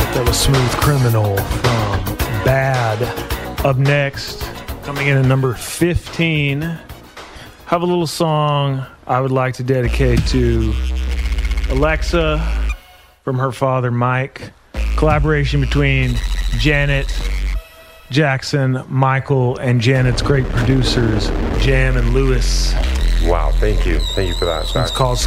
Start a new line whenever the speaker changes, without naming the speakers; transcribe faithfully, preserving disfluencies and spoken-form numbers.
That was Smooth Criminal from Bad. Up next, coming in at number fifteen, have a little song I would like to dedicate to Alexa from her father, Mike. Collaboration between Janet Jackson, Michael, and Janet's great producers, Jam and Lewis.
Wow, thank you. Thank you for that.
It's called